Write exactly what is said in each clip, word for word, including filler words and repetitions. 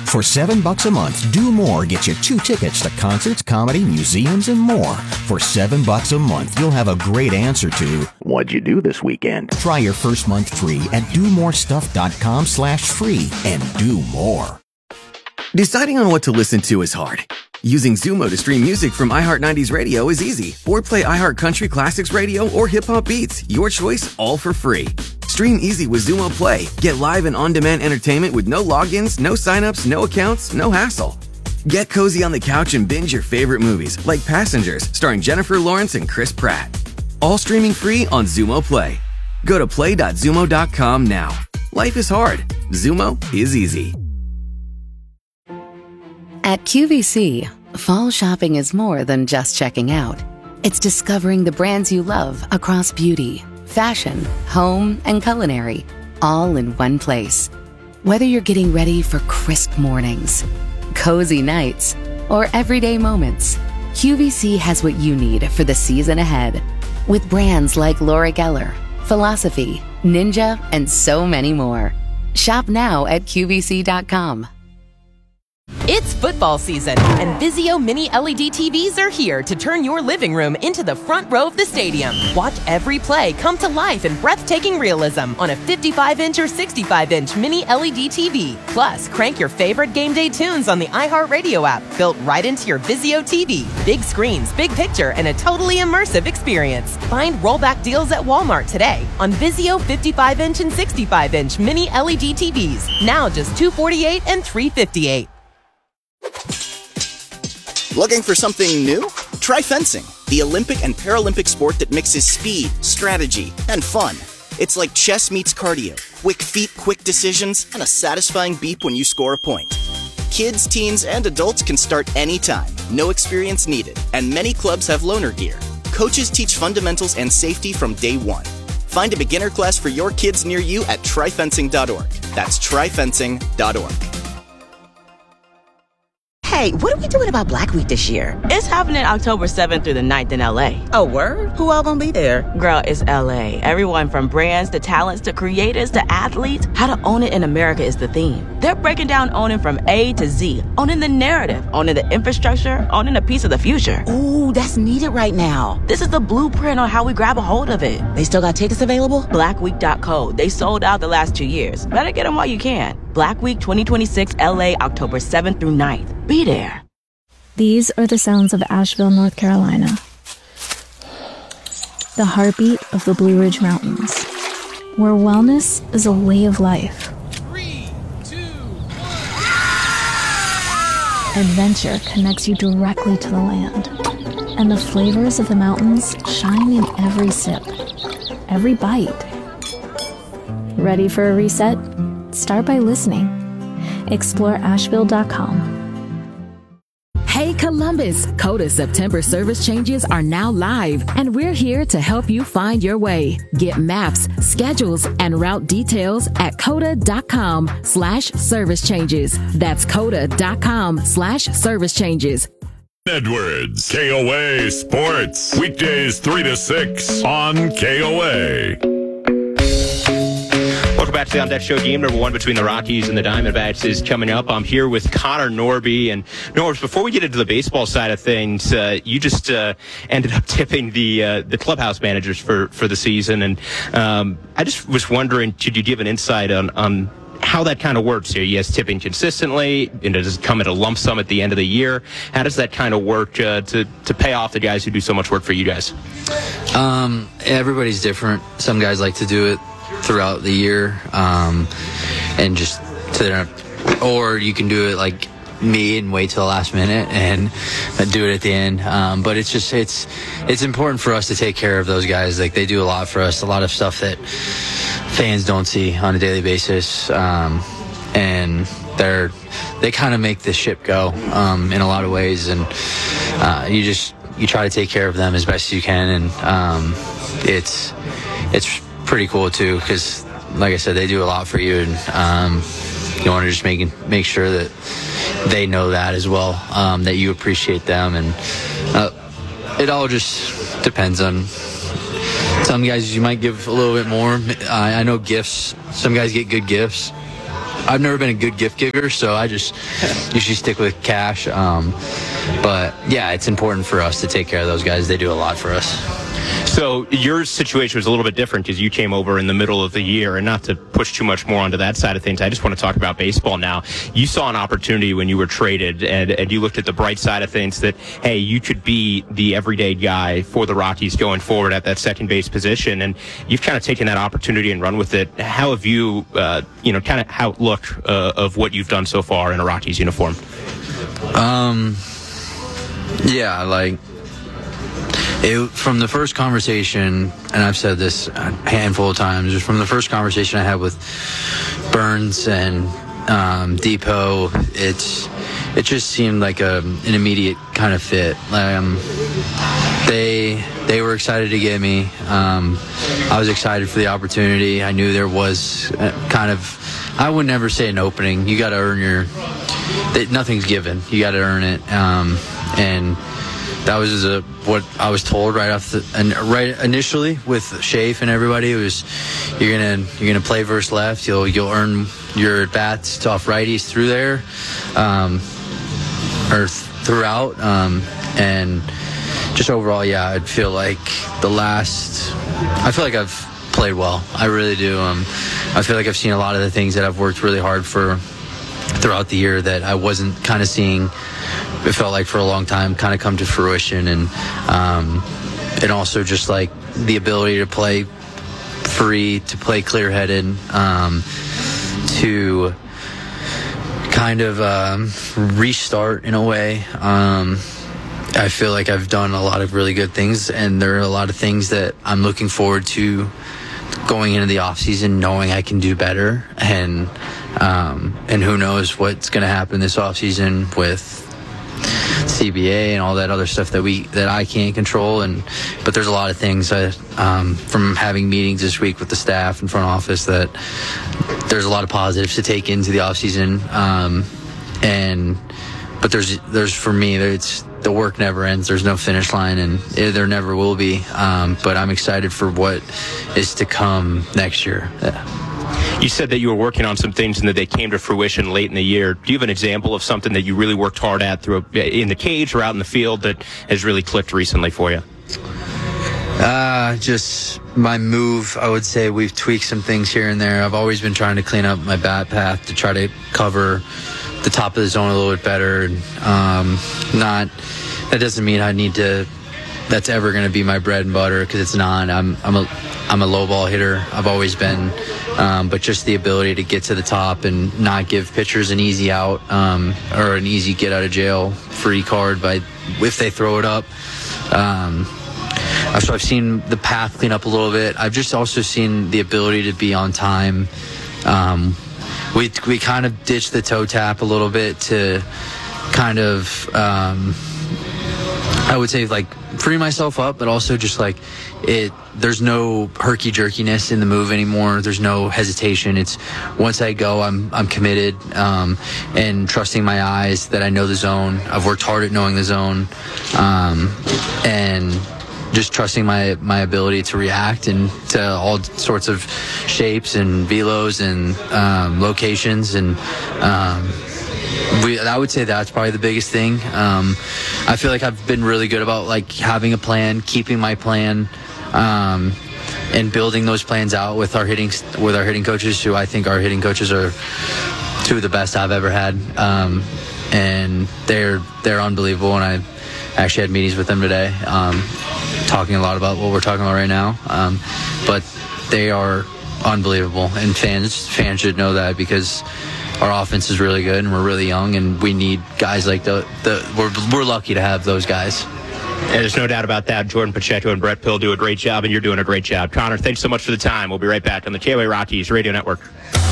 For seven bucks a month, Do More gets you two tickets to concerts, comedy, museums, and more. For seven bucks a month, you'll have a great answer to, what'd you do this weekend? Try your first month free at domorestuff.com slash free and do more. Deciding on what to listen to is hard. Using Zumo to stream music from iHeart nineties Radio is easy. Or play iHeart Country Classics Radio or Hip Hop Beats. Your choice, all for free. Stream easy with Zumo Play. Get live and on-demand entertainment with no logins, no signups, no accounts, no hassle. Get cozy on the couch and binge your favorite movies, like Passengers, starring Jennifer Lawrence and Chris Pratt. All streaming free on Zumo Play. Go to play dot zumo dot com now. Life is hard. Zumo is easy. At Q V C, fall shopping is more than just checking out. It's discovering the brands you love across beauty, fashion, home, and culinary, all in one place. Whether you're getting ready for crisp mornings, cozy nights, or everyday moments, Q V C has what you need for the season ahead. With brands like Laura Geller, Philosophy, Ninja, and so many more. Shop now at Q V C dot com. It's football season, and Vizio Mini L E D T Vs are here to turn your living room into the front row of the stadium. Watch every play come to life in breathtaking realism on a fifty-five inch or sixty-five inch Mini L E D T V. Plus, crank your favorite game day tunes on the iHeartRadio app, built right into your Vizio T V. Big screens, big picture, and a totally immersive experience. Find rollback deals at Walmart today on Vizio fifty-five inch and sixty-five inch Mini L E D T Vs. Now just two hundred forty-eight dollars and three hundred fifty-eight dollars. Looking for something new? Try fencing, the Olympic and Paralympic sport that mixes speed, strategy, and fun. It's like chess meets cardio, quick feet, quick decisions, and a satisfying beep when you score a point. Kids, teens, and adults can start anytime, no experience needed, and many clubs have loaner gear. Coaches teach fundamentals and safety from day one. Find a beginner class for your kids near you at try fencing dot org. That's try fencing dot org. Hey, what are we doing about Black Week this year? It's happening October seventh through the ninth in L A. Oh, word? Who all gonna be there? Girl, it's L A. Everyone from brands to talents to creators to athletes. How to own it in America is the theme. They're breaking down owning from A to Z. Owning the narrative, owning the infrastructure, owning a piece of the future. Ooh, that's needed right now. This is the blueprint on how we grab a hold of it. They still got tickets available? black week dot co. They sold out the last two years. Better get them while you can. Black Week twenty twenty-six L A, October seventh through ninth. Be there. These are the sounds of Asheville, North Carolina. The heartbeat of the Blue Ridge Mountains, where wellness is a way of life. Three, two, one. Adventure connects you directly to the land, and the flavors of the mountains shine in every sip, every bite. Ready for a reset? Start by listening. Explore Asheville dot com. Hey Columbus, Coda September service changes are now live, and we're here to help you find your way. Get maps, schedules, and route details at coda dot com slash service changes. That's coda dot com slash service changes. Edwards, K O A Sports, weekdays three to six on K O A. Welcome back to the On Deck Show. Game number one between the Rockies and the Diamondbacks is coming up. I'm here with Connor Norby. And Norbs, before we get into the baseball side of things, uh, you just uh, ended up tipping the uh, the clubhouse managers for, for the season. And um, I just was wondering, could you give an insight on, on how that kind of works here? You guys tipping consistently, and does it come at a lump sum at the end of the year? How does that kind of work uh, to, to pay off the guys who do so much work for you guys? Um, everybody's different. Some guys like to do it throughout the year, um, and just to their, or you can do it like me and wait till the last minute and do it at the end. Um, but it's just, it's, it's important for us to take care of those guys. Like, they do a lot for us, a lot of stuff that fans don't see on a daily basis. Um, and they're, they kind of make the ship go, um, in a lot of ways. And, uh, you just, you try to take care of them as best as you can. And, um, it's, it's, pretty cool too, because like I said, they do a lot for you, and um, you want to just make make sure that they know that as well, um, that you appreciate them. And uh, it all just depends on some guys. You might give a little bit more. I, I know gifts, some guys get good gifts, I've never been a good gift giver, so I just usually stick with cash. Um, but yeah, it's important for us to take care of those guys. They do a lot for us. So your situation was a little bit different because you came over in the middle of the year, and not to push too much more onto that side of things, I just want to talk about baseball now. You saw an opportunity when you were traded, and, and you looked at the bright side of things that, hey, you could be the everyday guy for the Rockies going forward at that second base position, and you've kind of taken that opportunity and run with it. How have you, uh, you know, kind of outlook uh, of what you've done so far in a Rockies uniform? Um, yeah, like, It, from the first conversation, and I've said this a handful of times, from the first conversation I had with Burns and um, Depot, it's it just seemed like a, an immediate kind of fit. Um, they they were excited to get me. Um, I was excited for the opportunity. I knew there was kind of, I would never say an opening. You got to earn your. That nothing's given. You got to earn it, um, and. That was a, what I was told right off the and right initially with Shafe and everybody. It was you're gonna you're gonna play versus left. You'll you'll earn your at bats off righties through there, um, or th- throughout, um, and just overall, yeah, I'd feel like the last. I feel like I've played well. I really do. Um, I feel like I've seen a lot of the things that I've worked really hard for throughout the year that I wasn't kind of seeing. It felt like for a long time kind of come to fruition, and um, and also just like the ability to play free, to play clear-headed, um, to kind of um, restart in a way. Um, I feel like I've done a lot of really good things, and there are a lot of things that I'm looking forward to going into the offseason knowing I can do better, and um, and who knows what's going to happen this offseason with C B A and all that other stuff that we that I can't control, and but there's a lot of things that, um, from having meetings this week with the staff and front office, that there's a lot of positives to take into the off season, um, and but there's there's for me it's the work never ends. There's no finish line, and it, there never will be. Um, but I'm excited for what is to come next year. Yeah. You said that you were working on some things and that they came to fruition late in the year. Do you have an example of something that you really worked hard at through in the cage or out in the field that has really clicked recently for you? Uh, just my move. I would say we've tweaked some things here and there. I've always been trying to clean up my bat path to try to cover the top of the zone a little bit better. And, um, not, that doesn't mean I need to, that's ever going to be my bread and butter, because it's not. I'm, I'm a, I'm a low ball hitter. I've always been, um, but just the ability to get to the top and not give pitchers an easy out, um, or an easy get out of jail free card by, if they throw it up. Um, so I've seen the path clean up a little bit. I've just also seen the ability to be on time. Um, we, we kind of ditched the toe tap a little bit to kind of, um, I would say, like, free myself up, but also just like it, there's no herky jerkiness in the move anymore. There's no hesitation. It's once I go, I'm, I'm committed, um, and trusting my eyes that I know the zone. I've worked hard at knowing the zone, um, and just trusting my, my ability to react and to all sorts of shapes and velos and, um, locations. And, um, We, I would say that's probably the biggest thing. Um, I feel like I've been really good about like having a plan, keeping my plan, um, and building those plans out with our hitting with our hitting coaches, who I think our hitting coaches are two of the best I've ever had, um, and they're they're unbelievable. And I actually had meetings with them today, um, talking a lot about what we're talking about right now. Um, but they are unbelievable, and fans fans should know that, because our offense is really good and we're really young, and we need guys like the, the we're, we're lucky to have those guys. And there's no doubt about that. Jordan Pacheco and Brett Pill do a great job, and you're doing a great job. Connor, thanks so much for the time. We'll be right back on the K O A Rockies Radio Network.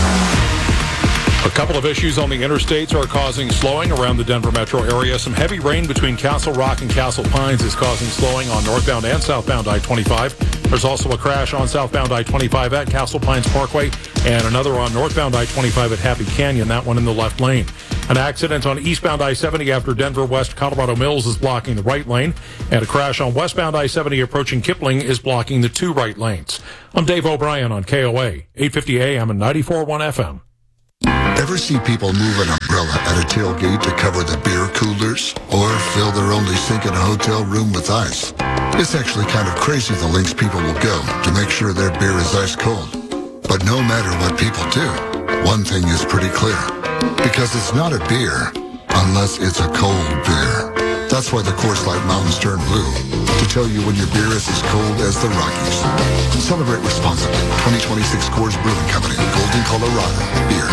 A couple of issues on the interstates are causing slowing around the Denver metro area. Some heavy rain between Castle Rock and Castle Pines is causing slowing on northbound and southbound I twenty-five. There's also a crash on southbound I twenty-five at Castle Pines Parkway, and another on northbound I twenty-five at Happy Canyon, that one in the left lane. An accident on eastbound I seventy after Denver West Colorado Mills is blocking the right lane, and a crash on westbound I seventy approaching Kipling is blocking the two right lanes. I'm Dave O'Brien on K O A, eight fifty A M and ninety-four point one F M. Ever see people move an umbrella at a tailgate to cover the beer coolers? Or fill their only sink in a hotel room with ice? It's actually kind of crazy the lengths people will go to make sure their beer is ice cold. But no matter what people do, one thing is pretty clear. Because it's not a beer unless it's a cold beer. That's why the Coors Light mountains turn blue. To tell you when your beer is as cold as the Rockies. Celebrate responsibly. twenty twenty-six Coors Brewing Company. Golden, Colorado. Beer.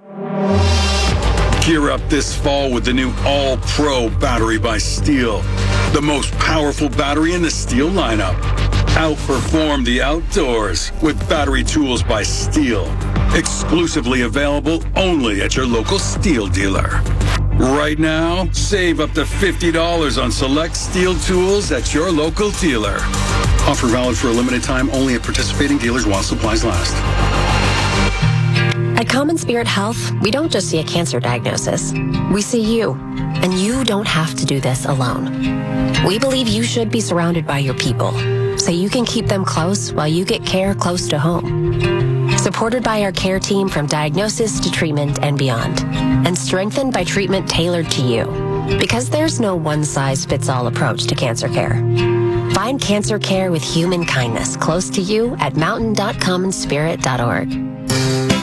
Gear up this fall with the new All-Pro battery by Steel. The most powerful battery in the Steel lineup. Outperform the outdoors with battery tools by Steel. Exclusively available only at your local Steel dealer. Right now, save up to fifty dollars on select Steel tools at your local dealer. Offer valid for a limited time only at participating dealers while supplies last. At Common Spirit Health, we don't just see a cancer diagnosis. We see you, and you don't have to do this alone. We believe you should be surrounded by your people, so you can keep them close while you get care close to home. Supported by our care team from diagnosis to treatment and beyond, and strengthened by treatment tailored to you. Because there's no one-size-fits-all approach to cancer care. Find cancer care with human kindness close to you at mountain dot common spirit dot org.